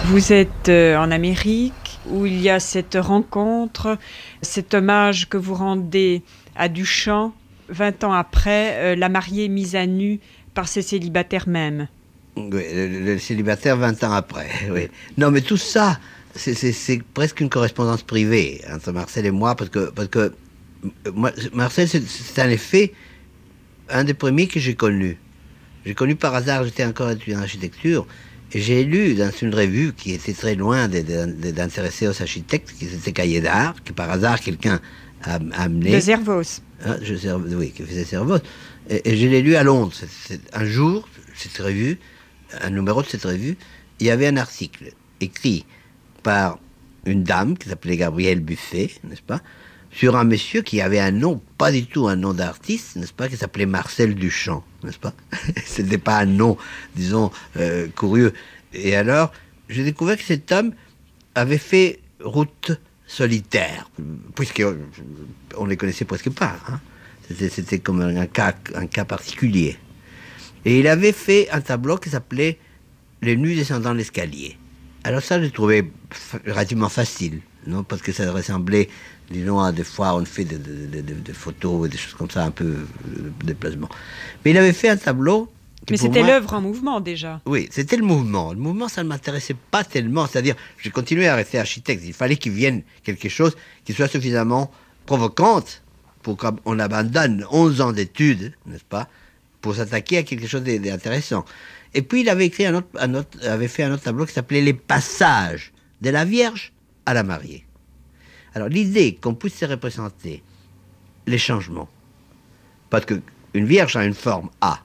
Vous êtes en Amérique où il y a cette rencontre, cet hommage que vous rendez à Duchamp 20 ans après, la mariée mise à nu par ses célibataires même. Oui, le célibataire 20 ans après, oui. Non, mais tout ça, c'est presque une correspondance privée entre Marcel et moi, parce que moi, Marcel, c'est en effet un des premiers que j'ai connu. J'ai connu par hasard, j'étais encore étudiant en architecture, et j'ai lu dans une revue qui était très loin d'intéresser aux architectes, qui était Cahiers d'art, que par hasard quelqu'un a amené. De Servoz. Ah, oui, qui faisait Servoz. Et je l'ai lu à Londres. Un jour, cette revue, un numéro de cette revue, il y avait un article écrit par une dame qui s'appelait Gabrielle Buffet, n'est-ce pas, sur un monsieur qui avait un nom, pas du tout un nom d'artiste, n'est-ce pas, qui s'appelait Marcel Duchamp, n'est-ce pas. C'était pas un nom, disons, curieux. Et alors, j'ai découvert que cet homme avait fait route solitaire, puisqu'on ne les connaissait presque pas. Hein. C'était comme un cas particulier. Et il avait fait un tableau qui s'appelait Les nues descendant l'escalier. Alors ça, je trouvais relativement facile, non, parce que ça ressemblait, disons, à des fois on fait des photos et des choses comme ça, un peu de déplacement. Mais il avait fait un tableau. Mais c'était l'œuvre en mouvement déjà. Oui, c'était le mouvement. Le mouvement, ça ne m'intéressait pas tellement. C'est-à-dire, j'ai continué à rester architecte. Il fallait qu'il vienne quelque chose qui soit suffisamment provocante pour qu'on abandonne 11 ans d'études, n'est-ce pas, pour s'attaquer à quelque chose d'intéressant. Et puis, il avait écrit avait fait un autre tableau qui s'appelait Les passages de la Vierge à la mariée. Alors, l'idée qu'on puisse se représenter les changements, parce qu'une vierge a une forme A,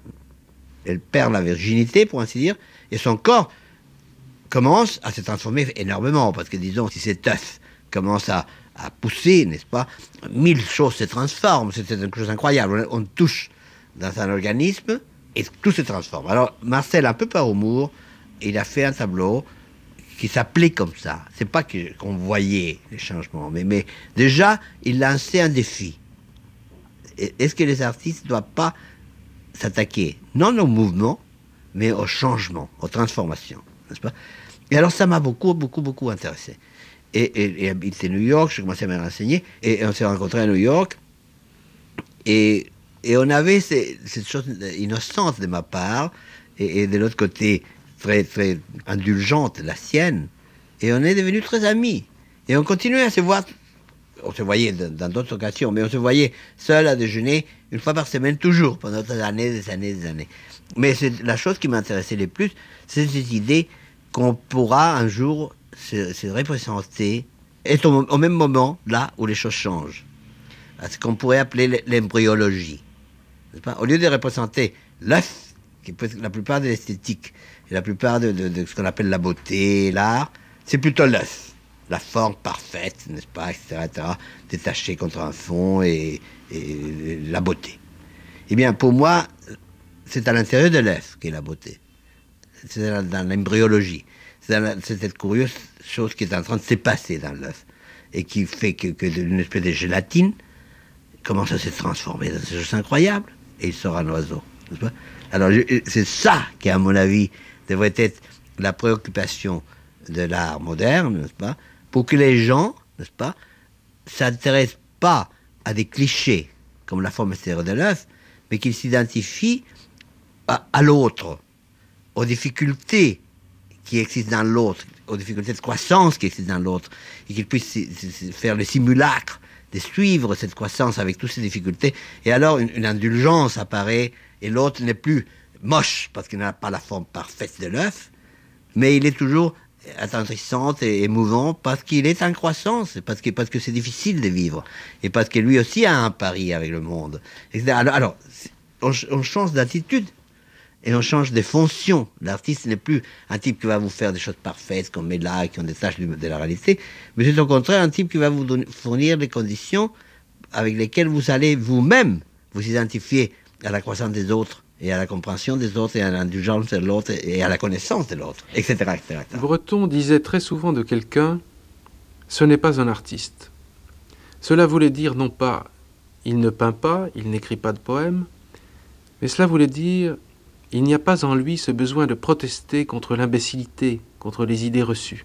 elle perd la virginité, pour ainsi dire, et son corps commence à se transformer énormément, parce que, disons, si cet œuf commence à pousser, n'est-ce pas, 1000 choses se transforment, c'est une chose incroyable. On touche dans un organisme et tout se transforme. Alors, Marcel, un peu par humour, il a fait un tableau qui s'appelait comme ça. C'est pas qu'on voyait les changements, mais déjà, il lançait un défi. Est-ce que les artistes ne doivent pas s'attaquer, non au mouvement, mais au changement, aux transformations, n'est-ce pas? Et alors, ça m'a beaucoup intéressé. Et habité New York, j'ai commencé à me renseigner, et on s'est rencontrés à New York, et on avait cette chose innocente de ma part, et de l'autre côté, très indulgente, la sienne, et on est devenus très amis. Et on continuait à se voir, on se voyait dans d'autres occasions, mais on se voyait seul à déjeuner, une fois par semaine, toujours, pendant des années. Mais c'est la chose qui m'intéressait le plus, c'est cette idée qu'on pourra un jour se représenter, être au même moment, là où les choses changent. À ce qu'on pourrait appeler l'embryologie. Au lieu de représenter l'œuf, qui peut être la plupart de l'esthétique, et la plupart de ce qu'on appelle la beauté, l'art, c'est plutôt l'œuf. La forme parfaite, n'est-ce pas, etc., détachée contre un fond et la beauté. Eh bien, pour moi, c'est à l'intérieur de l'œuf qu'est la beauté. C'est dans l'embryologie. C'est cette curieuse chose qui est en train de se passer dans l'œuf et qui fait que une espèce de gélatine commence à se transformer dans ces choses incroyables et il sort un oiseau. N'est-ce pas? Alors, c'est ça qui, à mon avis, devrait être la préoccupation de l'art moderne, n'est-ce pas, pour que les gens, n'est-ce pas, s'intéressent pas à des clichés comme la forme extérieure de l'œuf, mais qu'ils s'identifient à l'autre, aux difficultés qui existent dans l'autre, aux difficultés de croissance qui existent dans l'autre, et qu'ils puissent faire le simulacre de suivre cette croissance avec toutes ces difficultés. Et alors, une indulgence apparaît, et l'autre n'est plus moche, parce qu'il n'a pas la forme parfaite de l'œuf, mais il est toujours attendrissant et émouvant, parce qu'il est en croissance, parce que c'est difficile de vivre, et parce que lui aussi a un pari avec le monde. Alors on change d'attitude, et on change de fonction. L'artiste n'est plus un type qui va vous faire des choses parfaites, comme là, qui ont des tâches de la réalité, mais c'est au contraire un type qui va vous fournir des conditions avec lesquelles vous allez vous-même vous identifier à la croissance des autres, et à la compréhension des autres, et à l'indulgence de l'autre, et à la connaissance de l'autre, etc., etc. Breton disait très souvent de quelqu'un « ce n'est pas un artiste ». Cela voulait dire non pas « il ne peint pas, il n'écrit pas de poèmes », mais cela voulait dire Il n'y a pas en lui ce besoin de protester contre l'imbécilité, contre les idées reçues.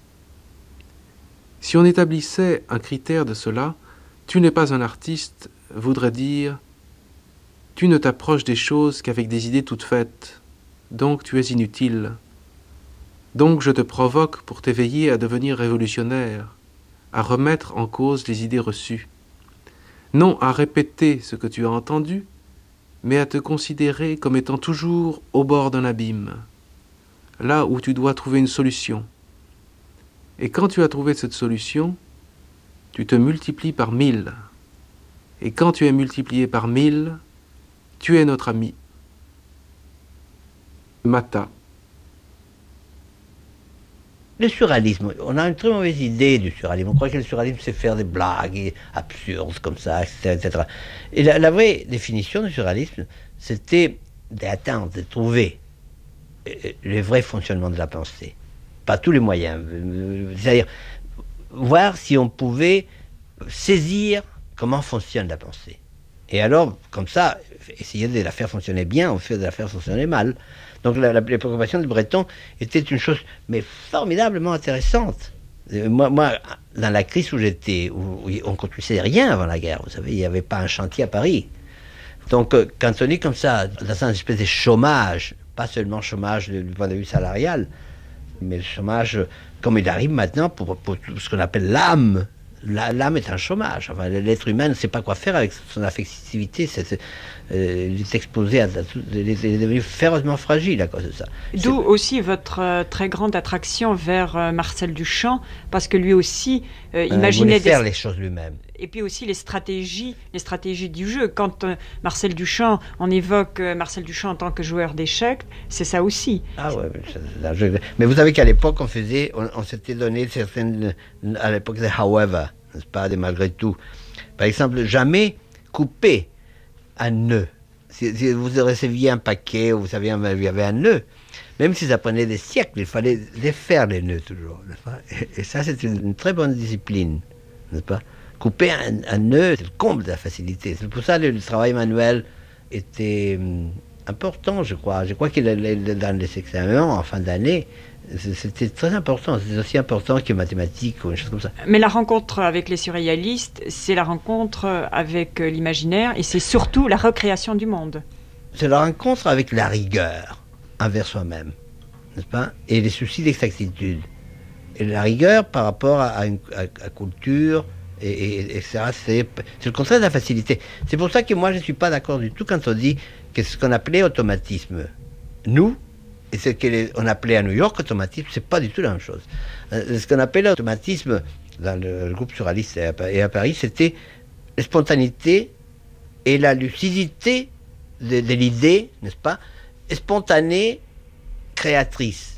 Si on établissait un critère de cela, tu n'es pas un artiste voudrait dire tu ne t'approches des choses qu'avec des idées toutes faites, donc tu es inutile. Donc je te provoque pour t'éveiller à devenir révolutionnaire, à remettre en cause les idées reçues. Non à répéter ce que tu as entendu, mais à te considérer comme étant toujours au bord d'un abîme, là où tu dois trouver une solution. Et quand tu as trouvé cette solution, tu te multiplies par 1000. Et quand tu es multiplié par 1000, tu es notre ami. Mata. Le surréalisme, on a une très mauvaise idée du surréalisme. On croit que le surréalisme, c'est faire des blagues absurdes comme ça, etc. Et la vraie définition du surréalisme, c'était d'atteindre, de trouver le vrai fonctionnement de la pensée. Pas tous les moyens. C'est-à-dire, voir si on pouvait saisir comment fonctionne la pensée. Et alors, comme ça, essayer de la faire fonctionner bien ou de la faire fonctionner mal. Donc les préoccupations de Breton étaient une chose mais formidablement intéressante. Moi, dans la crise où j'étais, où on ne construisait rien avant la guerre, vous savez, il n'y avait pas un chantier à Paris. Donc quand on est comme ça, dans une espèce de chômage, pas seulement chômage du point de vue salarial, mais le chômage comme il arrive maintenant pour ce qu'on appelle l'âme. L'âme est un chômage. Enfin, l'être humain ne sait pas quoi faire avec son affectivité. Il est exposé il est devenu férocement fragile à cause de ça. D'où aussi votre très grande attraction vers Marcel Duchamp, parce que lui aussi imaginait faire les choses lui-même. Et puis aussi les stratégies du jeu. Quand Marcel Duchamp, on évoque Marcel Duchamp en tant que joueur d'échecs, c'est ça aussi. Ah ouais, mais vous savez qu'à l'époque, on s'était donné certaines, à l'époque des however, n'est-ce pas, des malgré tout. Par exemple, jamais couper un nœud. Si vous receviez un paquet, vous saviez, il y avait un nœud, même si ça prenait des siècles, il fallait défaire les nœuds toujours, n'est-ce pas ? Et ça, c'est une très bonne discipline, n'est-ce pas ? Couper un nœud, c'est le comble de la facilité. C'est pour ça que le travail manuel était important, je crois. Je crois que dans les examens, en fin d'année, c'était très important. C'était aussi important que mathématiques ou une chose comme ça. Mais la rencontre avec les surréalistes, c'est la rencontre avec l'imaginaire et c'est surtout la recréation du monde. C'est la rencontre avec la rigueur envers soi-même, n'est-ce pas ? Et les soucis d'exactitude. Et la rigueur par rapport à culture, et ça, c'est le contraire de la facilité. C'est pour ça que moi, je ne suis pas d'accord du tout quand on dit que ce qu'on appelait automatisme, nous, et ce qu'on appelait à New York automatisme, c'est pas du tout la même chose. Ce qu'on appelait automatisme dans le groupe surréaliste et à Paris, c'était la spontanéité et la lucidité de l'idée, n'est-ce pas, spontanée, créatrice,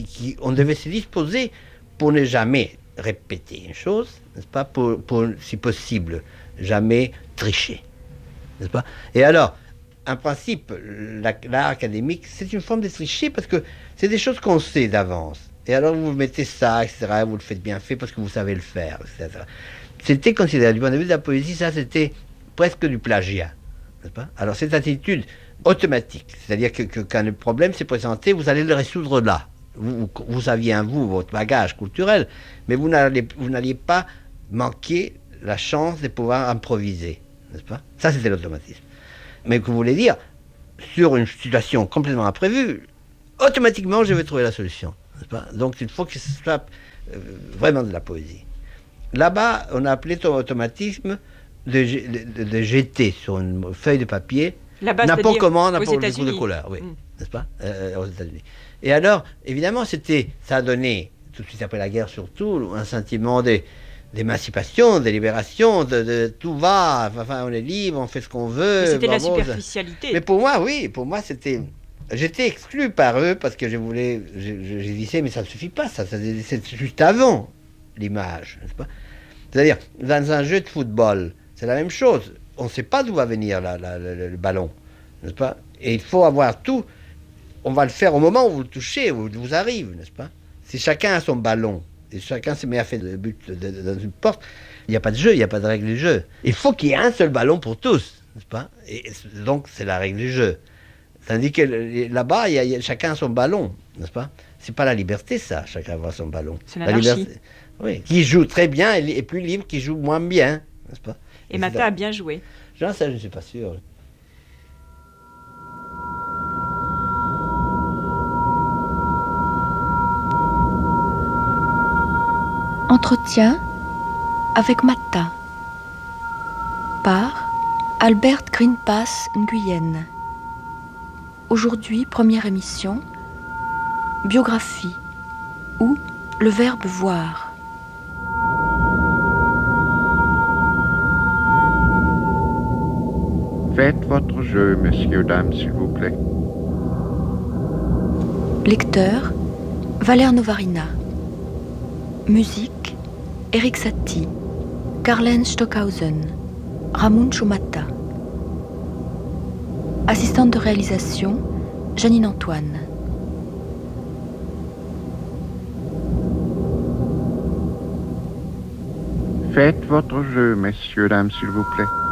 on devait se disposer pour ne jamais répéter une chose, n'est-ce pas, pour si possible, jamais tricher, n'est-ce pas. Et alors, en principe, l'art académique, c'est une forme de tricher parce que c'est des choses qu'on sait d'avance. Et alors vous mettez ça, etc., vous le faites bien fait parce que vous savez le faire, etc. C'était considéré, du point de vue de la poésie, ça c'était presque du plagiat, n'est-ce pas. Alors cette attitude automatique, c'est-à-dire que quand le problème s'est présenté, vous allez le résoudre là. Vous aviez en vous votre bagage culturel, mais vous n'alliez pas manquer la chance de pouvoir improviser, n'est-ce pas. Ça c'était l'automatisme. Mais que vous voulez dire, sur une situation complètement imprévue, automatiquement, je vais trouver la solution. N'est-ce pas. Donc, il faut que ce soit vraiment de la poésie. Là-bas, on a appelé ton automatisme de jeter sur une feuille de papier n'importe comment, n'importe quel coup de couleur. Oui, n'est-ce pas, aux États-Unis. Et alors, évidemment, ça a donné, tout de suite après la guerre surtout, un sentiment d'émancipation, de libération, de tout va, enfin on est libre, on fait ce qu'on veut. Mais c'était la superficialité. Mais pour moi c'était, j'étais exclu par eux parce que je disais mais ça ne suffit pas, c'est juste avant l'image, n'est-ce pas. C'est-à-dire dans un jeu de football, c'est la même chose. On ne sait pas d'où va venir le ballon, n'est-ce pas. Et il faut avoir tout. On va le faire au moment où vous le touchez, où il vous arrive, n'est-ce pas. Si chacun a son ballon. Et chacun se met à faire le but dans une porte, il n'y a pas de jeu, il n'y a pas de règle du jeu. Il faut qu'il y ait un seul ballon pour tous, n'est-ce pas. Et donc c'est la règle du jeu. Tandis que là-bas, chacun a son ballon, n'est-ce pas? C'est pas la liberté, ça, chacun a son ballon. C'est l'anarchie. Oui, qui joue très bien et plus libre, qui joue moins bien, n'est-ce pas? Et Mata a bien joué. Ça, je ne suis pas sûr. Entretien avec Mata par Albert Greenpass Nguyen. Aujourd'hui, première émission, biographie ou le verbe voir. Faites votre jeu, messieurs, dames, s'il vous plaît. Lecteur, Valère Novarina. Musique, Eric Satie, Karlen Stockhausen, Ramoun Choumata. Assistante de réalisation, Janine Antoine. Faites votre jeu, messieurs, dames, s'il vous plaît.